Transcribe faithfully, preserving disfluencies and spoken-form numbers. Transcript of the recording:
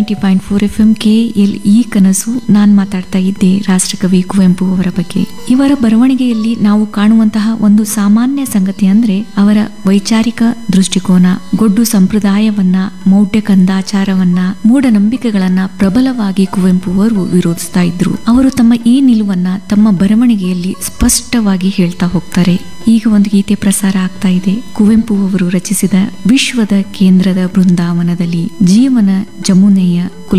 Ninety point four F M K L ಈ ಕನಸು. ನಾನ್ ಮಾತಾಡ್ತಾ ಇದ್ದೆ ರಾಷ್ಟ್ರಕವಿ ಕುವೆಂಪು ಅವರ ಬಗ್ಗೆ. ಇವರ ಬರವಣಿಗೆಯಲ್ಲಿ ನಾವು ಕಾಣುವಂತಹ ಒಂದು ಸಾಮಾನ್ಯ ಸಂಗತಿ ಅಂದ್ರೆ ಅವರ ವೈಚಾರಿಕ ದೃಷ್ಟಿಕೋನ, ಗೊಡ್ಡು ಸಂಪ್ರದಾಯವನ್ನ, ಮೌಢ್ಯ ಕಂದಾಚಾರವನ್ನ, ಮೂಢನಂಬಿಕೆಗಳನ್ನ ಪ್ರಬಲವಾಗಿ ಕುವೆಂಪು ಅವರು ವಿರೋಧಿಸ್ತಾ ಇದ್ರು. ಅವರು ತಮ್ಮ ಈ ನಿಲುವನ್ನ ತಮ್ಮ ಬರವಣಿಗೆಯಲ್ಲಿ ಸ್ಪಷ್ಟವಾಗಿ ಹೇಳ್ತಾ ಹೋಗ್ತಾರೆ. ಈಗ ಒಂದು ಗೀತೆ ಪ್ರಸಾರ ಆಗ್ತಾ ಇದೆ. ಕುವೆಂಪು ಅವರು ರಚಿಸಿದ ವಿಶ್ವದ ಕೇಂದ್ರದ ಬೃಂದಾವನದಲ್ಲಿ ಜೀವನ ಜಮುನೆಯ ಕುಲ